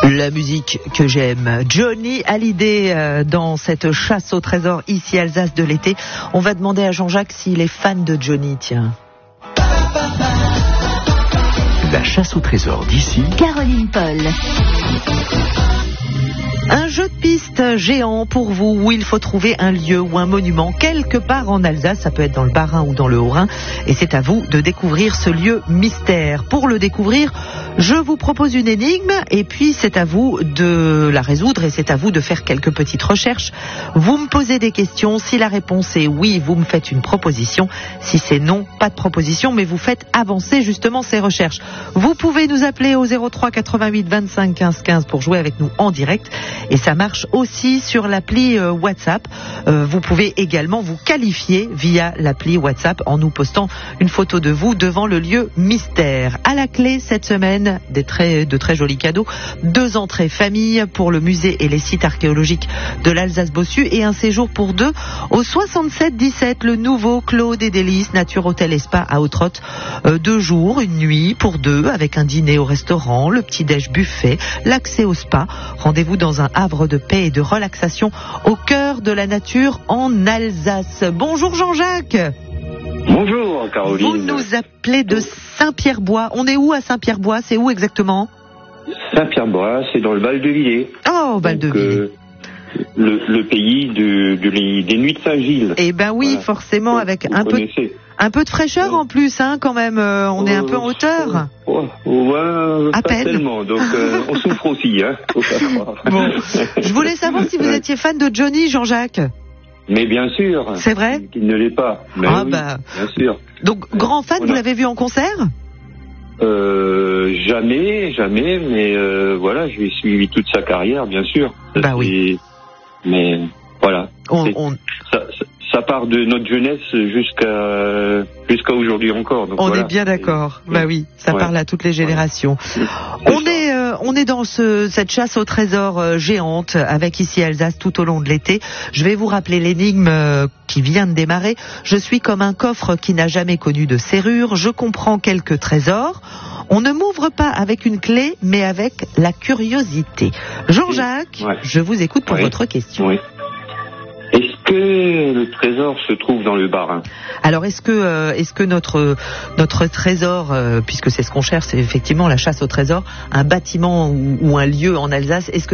La musique que j'aime. Johnny Hallyday dans cette chasse au trésor ici Alsace de l'été. On va demander à Jean-Jacques s'il est fan de Johnny, tiens. La chasse au trésor d'ici. Caroline Paul. Un jeu de piste géant pour vous où il faut trouver un lieu ou un monument quelque part en Alsace, ça peut être dans le Bas-Rhin ou dans le Haut-Rhin, et c'est à vous de découvrir ce lieu mystère. Pour le découvrir, je vous propose une énigme et puis c'est à vous de la résoudre et c'est à vous de faire quelques petites recherches. Vous me posez des questions, si la réponse est oui, vous me faites une proposition, si c'est non, pas de proposition, mais vous faites avancer justement ces recherches. Vous pouvez nous appeler au 03 88 25 15 15 pour jouer avec nous en direct. Et ça marche aussi sur l'appli WhatsApp. Vous pouvez également vous qualifier via l'appli WhatsApp en nous postant une photo de vous devant le lieu mystère. À la clé cette semaine, de très jolis cadeaux. 2 entrées famille pour le musée et les sites archéologiques de l'Alsace-Bossu et un séjour pour 2 au 67-17, le nouveau Clos des Délices, Nature Hôtel et Spa à Autrotte. 2 jours, une nuit pour 2 avec un dîner au restaurant, le petit-déj buffet, l'accès au spa. Rendez-vous dans un havre de paix et de relaxation au cœur de la nature en Alsace. Bonjour Jean-Jacques. Bonjour Caroline. Vous nous appelez de Saint-Pierre-Bois. On est où à Saint-Pierre-Bois? C'est où exactement? Saint-Pierre-Bois, c'est dans le Val-de-Villers. Oh, Val-de-Villers. Le pays des nuits de Saint-Gilles. Eh ben oui, voilà. Forcément, avec un peu de fraîcheur en plus, hein, quand même. On est un peu en hauteur. Ouais, à pas peine. Tellement. Donc on souffre aussi, hein. Faut pas croire. Bon, je voulais savoir si vous étiez fan de Johnny, Jean-Jacques. Mais bien sûr. C'est vrai? Qu'il ne l'est pas. Mais oui, bien sûr. Donc grand fan, vous l'avez vu en concert? Jamais, mais voilà, j'ai suivi toute sa carrière, bien sûr. Bah oui. Mais voilà. Ça part de notre jeunesse jusqu'à aujourd'hui encore. Donc on est bien d'accord. Bah oui, ça parle à toutes les générations. On est dans cette chasse au trésor géante avec ici Alsace tout au long de l'été. Je vais vous rappeler l'énigme qui vient de démarrer. Je suis comme un coffre qui n'a jamais connu de serrure. Je comprends quelques trésors. On ne m'ouvre pas avec une clé, mais avec la curiosité. Jean-Jacques, je vous écoute pour votre question. Oui. Est-ce que le trésor se trouve dans le Bas-Rhin? Alors, est-ce que notre trésor, puisque c'est ce qu'on cherche, c'est effectivement la chasse au trésor, un bâtiment ou un lieu en Alsace, est-ce que